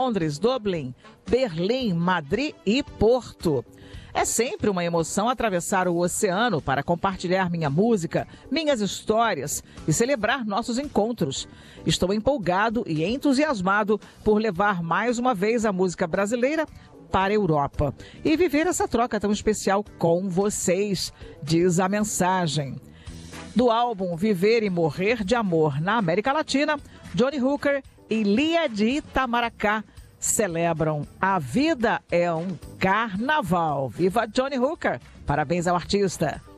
Londres, Dublin, Berlim, Madrid e Porto. É sempre uma emoção atravessar o oceano para compartilhar minha música, minhas histórias e celebrar nossos encontros. Estou empolgado e entusiasmado por levar mais uma vez a música brasileira para a Europa e viver essa troca tão especial com vocês, diz a mensagem. Do álbum Viver e Morrer de Amor na América Latina, Johnny Hooker e Lia de Itamaracá celebram A Vida é um Carnaval. Viva Johnny Hooker! Parabéns ao artista!